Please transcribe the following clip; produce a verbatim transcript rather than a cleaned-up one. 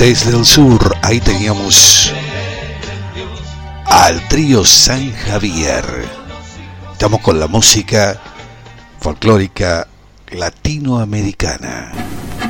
Desde el sur, ahí teníamos al trío San Javier. Estamos con la música folclórica latinoamericana.